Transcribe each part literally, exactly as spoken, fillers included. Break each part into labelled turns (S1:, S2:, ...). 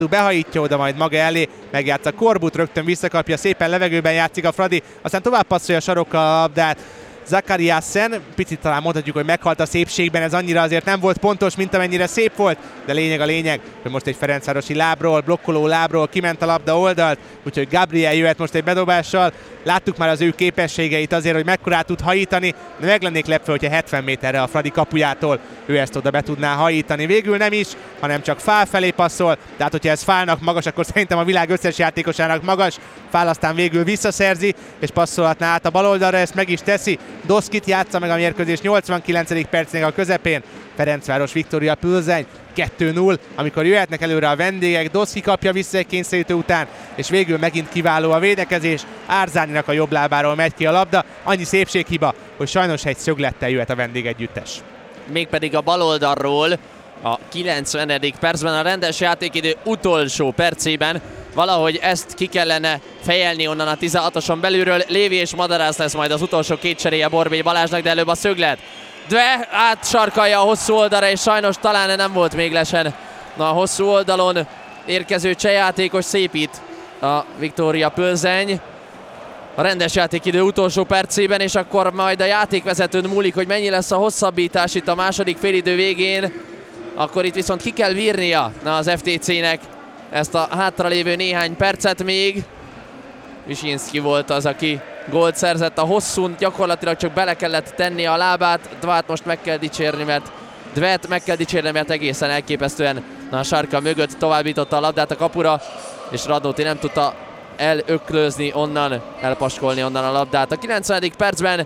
S1: behajítja oda majd maga elé, megjátsza Korbut, rögtön visszakapja, szépen levegőben játszik a Fradi, aztán tovább passzolja a sarokkal a labdát. Zakariasen, picit talán mondhatjuk, hogy meghalt a szépségben, ez annyira azért nem volt pontos, mint amennyire szép volt, de lényeg a lényeg, hogy most egy ferencvárosi lábról, blokkoló lábról kiment a labda oldalt, úgyhogy Gabriel jöhet most egy bedobással. Láttuk már az ő képességeit azért, hogy mekkorát tud hajítani, de meg lennék lepve, hogyha hetven méterre a Fradi kapujától ő ezt oda be tudná hajítani. Végül nem is, hanem csak Fál felé passzol, tehát hogyha ez Fálnak magas, akkor szerintem a világ összes játékosának magas. Fál aztán végül visszaszerzi, és passzolhatná át a bal oldalra, ezt meg is teszi. Doszkit játsza meg a mérkőzés nyolcvankilencedik percnél a közepén. Ferencváros Viktória Plzeň kettő null, amikor jöhetnek előre a vendégek, Doszki kapja vissza egy kényszerítő után, és végül megint kiváló a védekezés. Árzáninak a jobb lábáról megy ki a labda, annyi szépséghiba, hogy sajnos egy szöglettel jöhet a vendégegyüttes.
S2: Mégpedig a bal oldalról a kilencvenedik percben, a rendes játékidő utolsó percében. Valahogy ezt ki kellene fejelni onnan a tizenhatoson belülről. Lévi és Madarász lesz majd az utolsó két cseréje Borbély Balázsnak, de előbb a szöglet. Dve átsarkalja a hosszú oldalra, és sajnos talán nem volt még lesen. Na, a hosszú oldalon érkező csehjátékos szépít a Viktória Plzeň a rendes játékidő utolsó percében, és akkor majd a játékvezetőn múlik, hogy mennyi lesz a hosszabbítás itt a második félidő végén. Akkor itt viszont ki kell bírnia na, az ef té cének ezt a hátralévő néhány percet még. Visinszki volt az, aki gólt szerzett a hosszún, gyakorlatilag csak bele kellett tenni a lábát. Dvát most meg kell dicsérni, mert Dvet meg kell dicsérni, mert egészen elképesztően na, a sarka mögött továbbította a labdát a kapura, és Radnóti nem tudta elöklőzni onnan, elpaskolni onnan a labdát. A kilencvenedik percben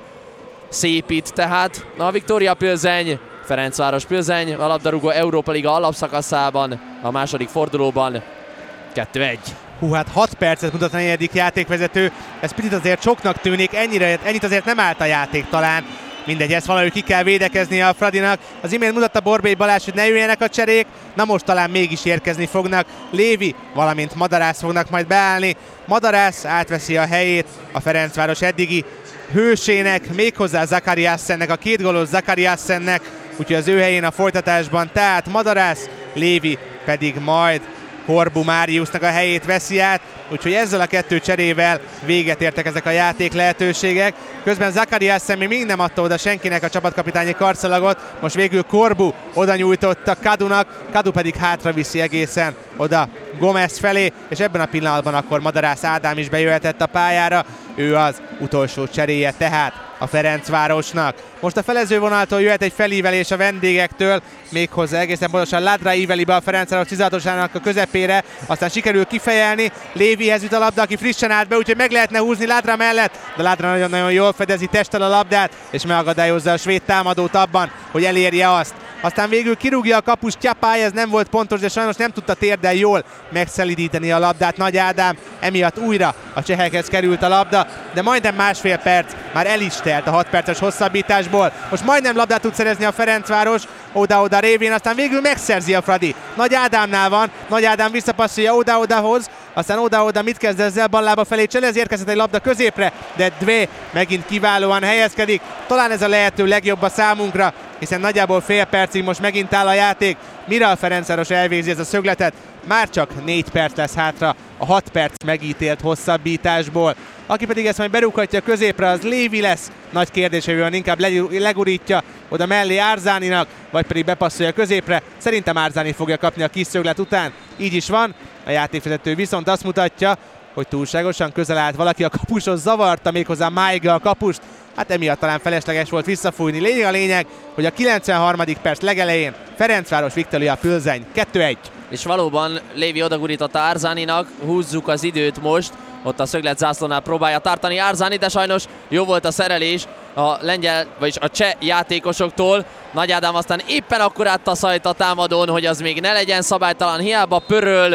S2: szépít tehát na, a Viktória Plzeň, Ferencváros Plzeň a labdarúgó Európa Liga alapszakaszában a második fordulóban kettő egy.
S1: Hú, hát hat percet mutat a negyedik játékvezető, ez picit azért soknak tűnik, ennyire, ennyit azért nem állt a játék talán. Mindegy, ezt valahogy ki kell védekeznie a Fradinak. Az imént mutatta Borbély Balázs, hogy ne jöjjenek a cserék, na most talán mégis érkezni fognak. Lévi, valamint Madarász fognak majd beállni. Madarász átveszi a helyét a Ferencváros eddigi hősének, méghozzá Zakariasennek, a két gólos Zakariasennek, úgyhogy az ő helyén a folytatásban, tehát Madarász, Lévi pedig majd Korbu Máriusznak a helyét veszi át, úgyhogy ezzel a kettő cserével véget értek ezek a játék lehetőségek. Közben Zakariasen még mindig nem adta oda senkinek a csapatkapitányi karszalagot, most végül Korbu oda nyújtotta Kadunak, Kadu pedig hátra viszi egészen oda Gomez felé, és ebben a pillanatban akkor Madarász Ádám is bejöhetett a pályára, ő az utolsó cseréje tehát a Ferencvárosnak. Most a felezővonaltól jöhet egy felívelés a vendégektől, méghozzá egészen pontosan Ladra íveli be a Ferencváros tizenhatosának a közepére, aztán sikerül kifejelni, Lévihez jut a labda, aki frissen állt be, úgyhogy meg lehetne húzni Ladra mellett, de Ladra nagyon-nagyon jól fedezi testtel a labdát, és megakadályozza a svéd támadót abban, hogy elérje azt. Aztán végül kirúgja a kapus Tyapály, ez nem volt pontos, de sajnos nem tudta térdel jól megszelidíteni a labdát Nagy Ádám, emiatt újra a csehekhez került a labda, de majdnem másfél perc már el is telt a hat perces hosszabbításból. Most majdnem labdát tud szerezni a Ferencváros, oda-oda révén, aztán végül megszerzi a Fradi. Nagy Ádámnál van, Nagy Ádám visszapasszolja oda-odahoz, aztán oda-oda mit kezd ezzel, ballába felé cselez, érkezett egy labda középre, de Dve megint kiválóan helyezkedik. Talán ez a lehető legjobb a számunkra, hiszen nagyjából fél percig most megint áll a játék. Mire a Ferencváros elvégzi ez a szögletet? Már csak négy perc lesz hátra a hat perc megítélt hosszabbításból. Aki pedig ezt majd berúghatja középre, az Lévi lesz. Nagy kérdés, hogy inkább legurítja oda mellé Árzáninak, vagy pedig bepasszolja középre. Szerintem Árzáni fogja kapni a kis szöglet után. Így is van. A játékvezető viszont azt mutatja, hogy túlságosan közel állt valaki a kapushoz, zavarta méghozzá Máiga a kapust. Hát emiatt talán felesleges volt visszafújni. Lényeg a lényeg, hogy a kilencvenharmadik perc legelején Ferencváros Viktória Plzeň kettő egy.
S2: És valóban Lévi odagurította Árzáninak, húzzuk az időt most. Ott a szöglet zászlónál próbálja tartani Árzáni, de sajnos jó volt a szerelés a lengyel, vagyis a cseh játékosoktól. Nagy Ádám aztán éppen akkor áttaszajt a támadón, hogy az még ne legyen szabálytalan. Hiába pöröl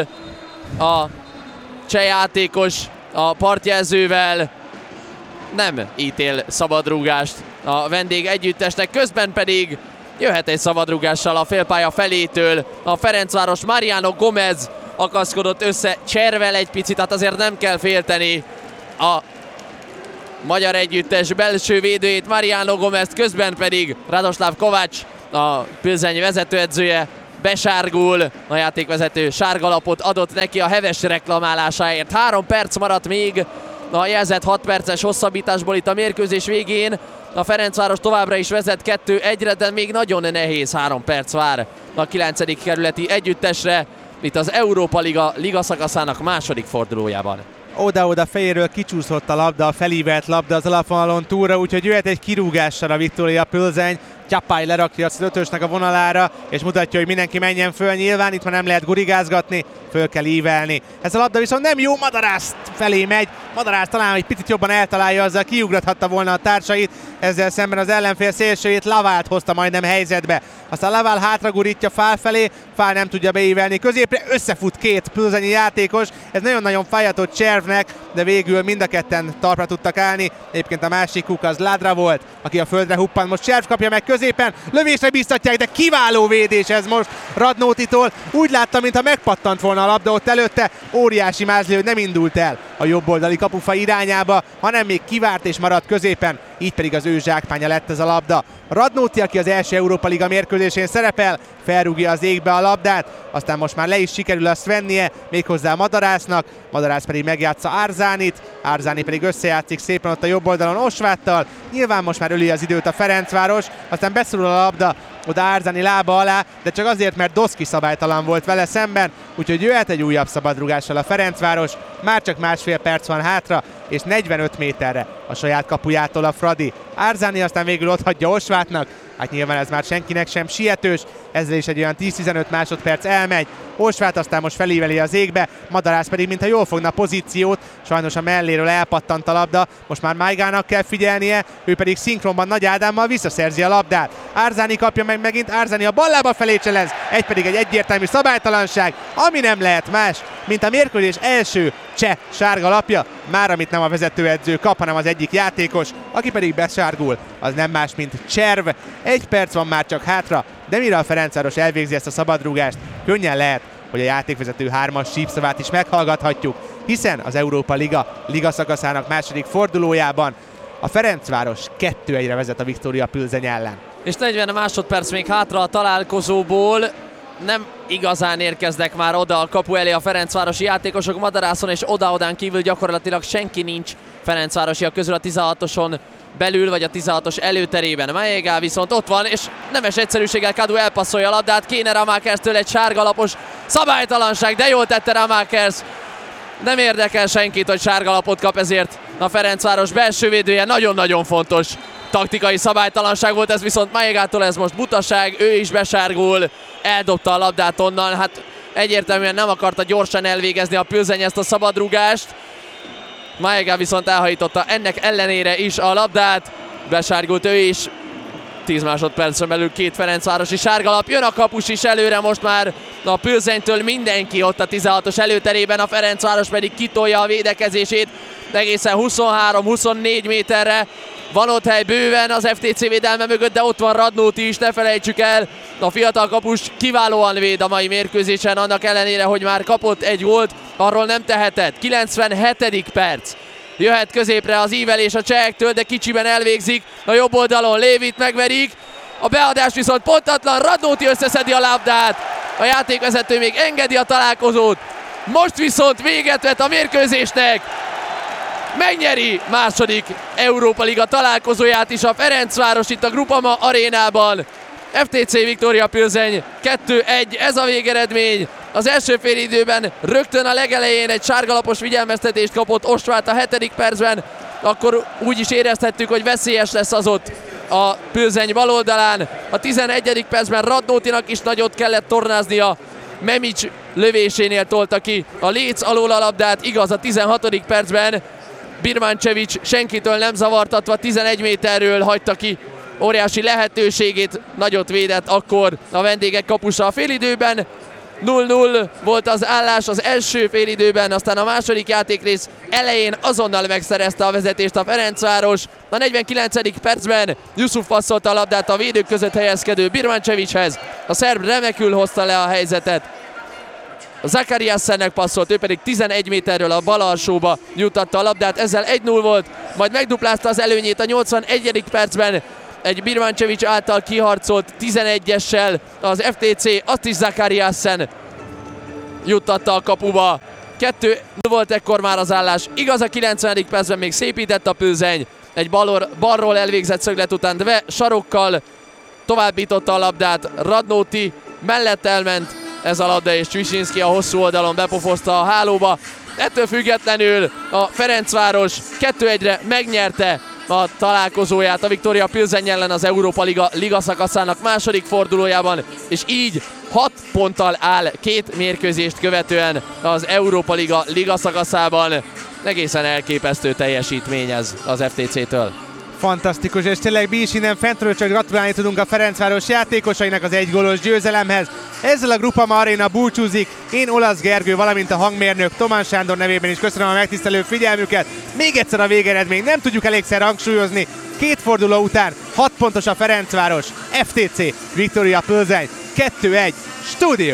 S2: a cseh játékos a partjelzővel, nem ítél szabadrúgást a vendég együttesnek, közben pedig jöhet egy szabadrúgással a félpálya felétől. A Ferencváros Mariano Gomez akaszkodott össze Cservel egy picit, hát azért nem kell félteni a magyar együttes belső védőjét, Mariano Gomez, közben pedig Radoslav Kovács, a Plzeň vezetőedzője besárgul. A játékvezető sárgalapot adott neki a heves reklamálásáért. Három perc maradt még a jelzett hat perces hosszabbításból itt a mérkőzés végén. A Ferencváros továbbra is vezet kettő egyre, de még nagyon nehéz három perc vár a kilencedik kerületi együttesre itt az Európa Liga liga szakaszának második fordulójában.
S1: Oda-oda fejéről kicsúszott a labda, a felívelt labda az alapvonalon túlra, úgyhogy jöhet egy kirúgással a Viktória Plzeň. Csapály lerakja az ötösnek a vonalára, és mutatja, hogy mindenki menjen föl. Nyilván itt már nem lehet gurigázgatni, föl kell ívelni. Ez a labda viszont nem jó, Madarász felé megy. Madarász talán egy picit jobban eltalálja, azzal kiugrathatta volna a társait. Ezzel szemben az ellenfél szélsőjét, Lavált hozta majdnem helyzetbe. Aztán Lavál hátra gurítja Fál felé, Fál nem tudja beívelni középre, összefut két plzeñi játékos. Ez nagyon-nagyon fájhatott Cservnek, de végül mind a ketten talpra tudtak állni. Egyébként a másikuk az Ládra volt, aki a földre huppant. Most Cserv kapja meg középen, lövésre bíztatják, de kiváló védés ez most Radnótitól. Úgy látta, mintha megpattant volna a labda ott előtte. Óriási mázli, hogy nem indult el a jobboldali kapufa irányába, hanem még kivárt és maradt középen. Így pedig az ő zsákmánya lett ez a labda. Radnóti, aki az első Európa Liga mérkőzésén szerepel, felrúgja az égbe a labdát, aztán most már le is sikerül azt vennie, méghozzá Madarásznak, Madarász pedig megjátsza Árzánit, Árzáni pedig összejátszik szépen ott a jobb oldalon Osváttal. Nyilván most már öli az időt a Ferencváros, aztán beszorul a labda oda Árzáni lába alá, de csak azért, mert Doszki szabálytalan volt vele szemben, úgyhogy jöhet egy újabb szabadrúgással a Ferencváros. Már csak másfél perc van hátra, és negyvenöt méterre a saját kapujától a Fradi. Árzáni aztán végül otthagyja Osvátnak, hát nyilván ez már senkinek sem sietős, ezzel is egy olyan tíz-tizenöt másodperc elmegy. Osvát aztán most felíveli az égbe, Madarász pedig mintha jól fogna a pozíciót, sajnos a melléről elpattant a labda, most már Májgának kell figyelnie, ő pedig szinkronban Nagy Ádámmal visszaszerzi a labdát. Árzáni kapja meg megint, Árzáni a ballába felé cselez, egy pedig egy egyértelmű szabálytalanság, ami nem lehet más, mint a mérkőzés első cseh sárga lapja, már amit nem a vezetőedző kap, hanem az egyik játékos, aki pedig besárgul, az nem más, mint Cserv. Egy perc van már csak hátra, de mire a Ferencváros elvégzi ezt a szabadrúgást, könnyen lehet, hogy a játékvezető hármas sípszavát is meghallgathatjuk, hiszen az Európa Liga liga szakaszának második fordulójában a Ferencváros kettő egyre vezet a Viktória Plzeň ellen.
S2: És negyven másodperc még hátra a találkozóból. Nem igazán érkeznek már oda a kapu elé a ferencvárosi játékosok. Madarászon és oda-odán kívül gyakorlatilag senki nincs ferencvárosiak közül a tizenhatoson belül, vagy a tizenhatos előterében. Májégá viszont ott van, és nemes egyszerűséggel Kadu elpasszolja a labdát. Kéne Ramákerstől egy sárgalapos szabálytalanság, de jól tette Ramákers. Nem érdekel senkit, hogy sárgalapot kap, ezért a Ferencváros belső védője nagyon-nagyon fontos. Taktikai szabálytalanság volt ez, viszont Májégától ez most butaság, ő is besárgul, eldobta a labdát onnan, hát egyértelműen nem akarta gyorsan elvégezni a Plzeň ezt a szabadrúgást. Májégá viszont elhajította ennek ellenére is a labdát, besárgult ő is. tíz másodpercen belül két ferencvárosi sárgalap, jön a kapus is előre most már a Plzeňtől, mindenki ott a tizenhatos előterében, a Ferencváros pedig kitolja a védekezését egészen huszonhárom-huszonnégy méterre. Van ott hely bőven az ef té cé védelme mögött, de ott van Radnóti is, ne felejtsük el. A fiatal kapus kiválóan véd a mai mérkőzésen, annak ellenére, hogy már kapott egy gólt, arról nem tehetett. kilencvenhetedik perc. Jöhet középre az ívelés a csehektől, de kicsiben elvégzik. A jobb oldalon Lévit megverik. A beadás viszont pontatlan, Radnóti összeszedi a labdát. A játékvezető még engedi a találkozót. Most viszont véget vet a mérkőzésnek. Megnyeri második Európa Liga találkozóját is a Ferencváros itt a Groupama arénában. ef té cé Viktória Plzeň kettő egy, ez a végeredmény. Az első félidőben rögtön a legelején egy sárgalapos figyelmeztetést kapott Osvát a hetedik percben. Akkor úgy is érezhettük, hogy veszélyes lesz az ott a Plzeň baloldalán. A tizenegyedik percben Radnótinak is nagyot kellett tornáznia. Memics lövésénél tolta ki a léc alól a labdát, igaz, a tizenhatodik percben Birmancevic senkitől nem zavartatva tizenegy méterről hagyta ki óriási lehetőségét, nagyot védett akkor a vendégek kapusa a félidőben. nulla nulla volt az állás az első félidőben, aztán a második játékrész elején azonnal megszerezte a vezetést a Ferencváros. A negyvenkilencedik percben Yusuf passzolta a labdát a védők között helyezkedő Birmancevichez. A szerb remekül hozta le a helyzetet. Zakariassennek passzolt, ő pedig tizenegy méterről a bal alsóba juttatta a labdát, ezzel egy nulla volt, majd megduplázta az előnyét a nyolcvanegyedik percben egy Birmancevic által kiharcolt tizenegyessel az ef té cé, azt is Zakariasen juttatta a kapuba. kettő null volt ekkor már az állás. Igaz, a kilencvenedik percben még szépített a Plzeň. Egy balor, balról elvégzett szöglet után Dve sarokkal továbbította a labdát. Radnóti mellett elment ez a labda, és Cvisinski a hosszú oldalon bepofozta a hálóba. Ettől függetlenül a Ferencváros kettő egyre megnyerte a találkozóját a Viktória Plzeň ellen az Európa Liga liga szakaszának második fordulójában, és így hat ponttal áll két mérkőzést követően az Európa Liga liga szakaszában. Egészen elképesztő teljesítmény ez az ef té cé-től.
S1: Fantasztikus, és tényleg mi is innen fentről csak gratulálni tudunk a Ferencváros játékosainak az egygólos győzelemhez. Ezzel a Groupama Arena búcsúzik. Én Olasz Gergő, valamint a hangmérnök Tomán Sándor nevében is köszönöm a megtisztelő figyelmüket. Még egyszer a végeredmény, nem tudjuk elégszer hangsúlyozni. Két forduló után hat pontos a Ferencváros, ef té cé, Viktória Plzeň, kettő egy, stúdió!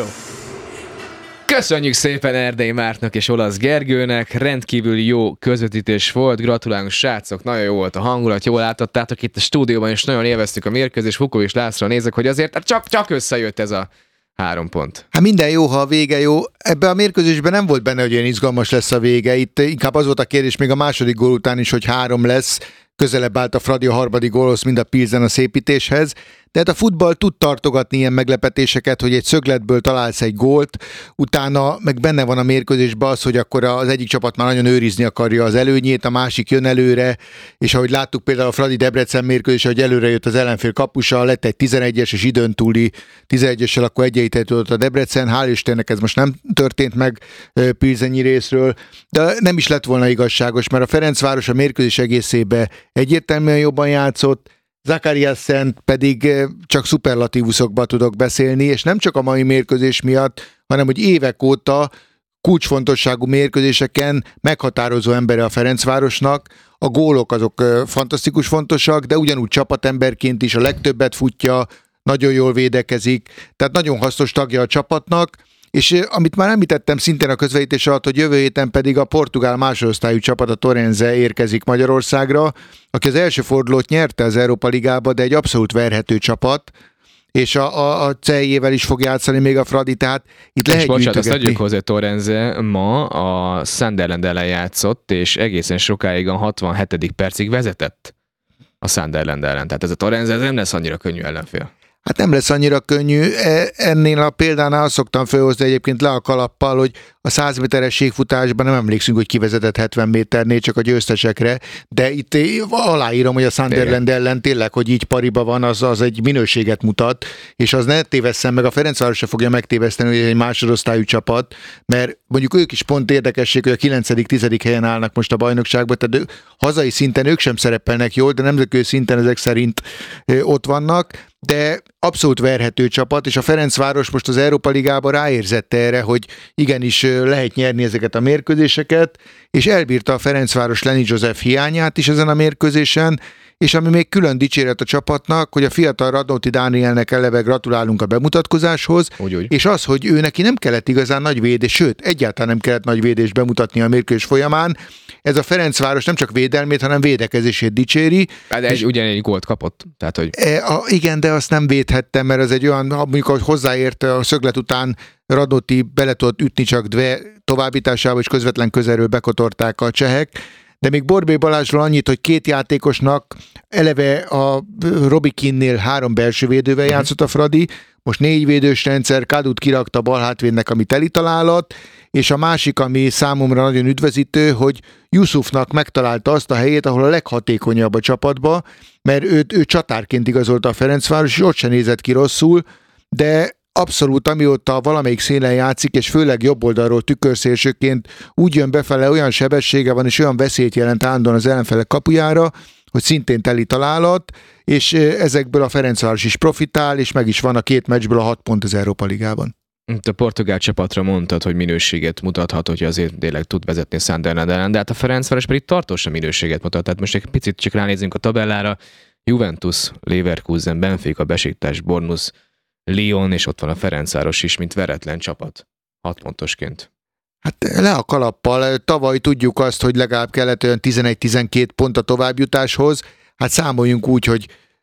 S3: Köszönjük szépen Erdei Mártnak és Olasz Gergőnek, rendkívül jó közvetítés volt, gratulálunk srácok, nagyon jó volt a hangulat, jól láthattátok itt a stúdióban, és nagyon élveztük a mérkőzést. Vukovics Lászlóra nézek, hogy azért csak, csak összejött ez a három pont.
S4: Hát minden jó, ha a vége jó. Ebben a mérkőzésben nem volt benne, hogy ilyen izgalmas lesz a vége. Itt inkább az volt a kérdés még a második gól után is, hogy három lesz. Közelebb állt a Fradi a harmadik gólhoz, mind a Pilsen a szépítéshez. De hát a futball tud tartogatni ilyen meglepetéseket, hogy egy szögletből találsz egy gólt, utána meg benne van a mérkőzésben az, hogy akkor az egyik csapat már nagyon őrizni akarja az előnyét, a másik jön előre, és ahogy láttuk például a Fradi Debrecen mérkőzés, hogy előre jött az ellenfél kapusa, lett egy tizenegyes és időn túli tizenegyessel, akkor egyenlített tudott a Debrecen. Hál' Istennek ez most nem történt meg Pilzenyi részről, de nem is lett volna igazságos, mert a Ferencváros a mérkőzés egészében egyértelműen jobban játszott, Zakariasen pedig csak szuperlatívuszokba tudok beszélni, és nem csak a mai mérkőzés miatt, hanem hogy évek óta kulcsfontosságú mérkőzéseken meghatározó embere a Ferencvárosnak. A gólok azok fantasztikus fontosak, de ugyanúgy csapatemberként is a legtöbbet futja, nagyon jól védekezik, tehát nagyon hasznos tagja a csapatnak, és amit már említettem szintén a közvetítés alatt, hogy jövő héten pedig a portugál másodosztályú csapat, a Torrense érkezik Magyarországra, aki az első fordulót nyerte az Európa Ligába, de egy abszolút verhető csapat, és a, a, a Celjével is fog játszani még a Fradi, tehát itt lehet
S3: bocsánat, azt
S4: gyűjtögetni.
S3: adjuk hozzá, Torrense ma a Sunderland ellen játszott, és egészen sokáig a hatvanhetedik percig vezetett a Sunderland ellen. Tehát ez a Torrense ez nem lesz annyira könnyű ellenfél.
S4: Hát nem lesz annyira könnyű. Ennél a példánál azt szoktam felhozni egyébként le a kalappal, hogy a száz méteres ségfutásban nem emlékszünk, hogy kivezetett hetven méternél, csak a győztesekre, de itt aláírom, hogy a Sunderland ellen tényleg, hogy így pariba van, az, az egy minőséget mutat, és az ne tévesszen meg, a Ferencváros se fogja megtéveszteni, hogy egy másodosztályú csapat, mert mondjuk ők is pont érdekesség, hogy a kilencedik-tizedik helyen állnak most a bajnokságban, tehát ő, hazai szinten ők sem szerepelnek jól, de nemzetközi szinten ezek szerint ott vannak, de abszolút verhető csapat, és a Ferencváros most az Európa Ligában ráérzett erre, hogy igenis lehet nyerni ezeket a mérkőzéseket, és elbírta a Ferencváros Lenny Joseph hiányát is ezen a mérkőzésen, és ami még külön dicséret a csapatnak, hogy a fiatal Radnóti Dánielnek eleve gratulálunk a bemutatkozáshoz, úgy, úgy. És az, hogy ő neki nem kellett igazán nagy védés, sőt, egyáltalán nem kellett nagy védést bemutatni a mérkőzés folyamán. Ez a Ferencváros nem csak védelmét, hanem védekezését dicséri.
S3: Hát egy, ugyanegy gólt kapott. Tehát, hogy...
S4: E, a, igen, de azt nem védhettem, mert az egy olyan, mondjuk, hogy hozzáért a szöglet után Radnóti bele tudott ütni csak Dve továbbításába, és közvetlen közelről bekotorták a csehek. De még Borbély Balázsról annyit, hogy két játékosnak eleve a Robikinnél három belső védővel játszott a Fradi, most négy védős rendszer, Kadut kirakta balhátvédnek, ami teli találat, és a másik, ami számomra nagyon üdvözítő, hogy Yusufnak megtalálta azt a helyét, ahol a leghatékonyabb a csapatba, mert őt, ő csatárként igazolta a Ferencváros, és ott se nézett ki rosszul, de abszolút, amióta valamelyik szélen játszik, és főleg jobb oldalról tükörszélsőként úgy jön befele, olyan sebessége van, és olyan veszélyt jelent állandóan az ellenfelek kapujára, hogy szintén teli találat, és ezekből a Ferencváros is profitál, és meg is van a két meccsből a hat pont az Európa Ligában.
S3: A portugál csapatra mondtad, hogy minőséget mutathat, hogy azért tényleg tud vezetni a Sunderland ellen, de hát a Ferencváros pedig tartósan minőséget mutat. Tehát most egy picit csak ránézzünk a tabellára. Juventus, Leverkusen, Benfica, Besiktas, Bournemouth, Lyon, és ott van a Ferencváros is, mint veretlen csapat. hat pontosként.
S4: Hát le a kalappal. Tavaly tudjuk azt, hogy legalább kellett olyan tizenegy-tizenkét pont a továbbjutáshoz. Hát számoljunk úgy, hogy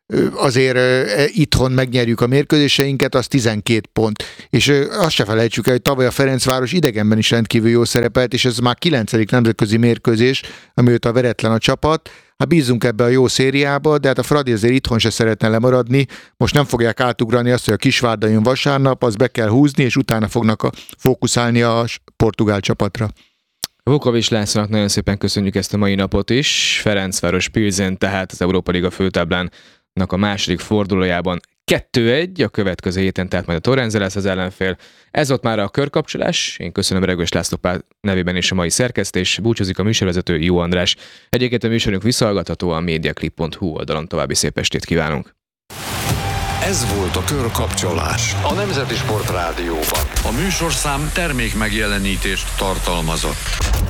S4: azért itthon megnyerjük a mérkőzéseinket, az tizenkét pont. És azt se felejtsük el, hogy tavaly a Ferencváros idegenben is rendkívül jó szerepelt, és ez már kilencedik nemzetközi mérkőzés, amióta veretlen a csapat. Hát bízunk ebbe a jó szériába, de hát a Fradi azért itthon se szeretne lemaradni. Most nem fogják átugrani azt, hogy a Kisvárda jön vasárnap, az be kell húzni, és utána fognak a, fókuszálni a portugál csapatra.
S3: Vukovics Lászlónak nagyon szépen köszönjük ezt a mai napot is. Ferencváros Pilzen tehát az Európa Liga főtáblának a második fordulójában kettő egy, a következő héten tehát majd a Torrenze lesz az ellenfél. Ez volt már a körkapcsolás. Én köszönöm Regős László Pál nevében is a mai szerkesztés. Búcsúzik a műsorvezető Jó András. Egyébként a műsorunk visszahallgatható a mediaclip pont hu oldalon. További szép estét kívánunk!
S5: Ez volt a Körkapcsolás, a Nemzeti Sport Rádióban. A műsorszám termék megjelenítést tartalmazott.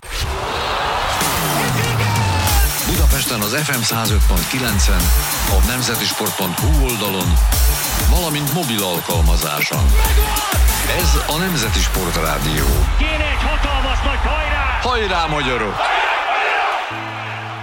S5: Budapesten az ef em száz öt pont kilencen, a nemzetisport pont hu oldalon, valamint mobil alkalmazáson. Ez a Nemzeti Sport Rádió.
S6: Kéne egy hatalmas nagy hajrá!
S5: Hajrá, magyarok!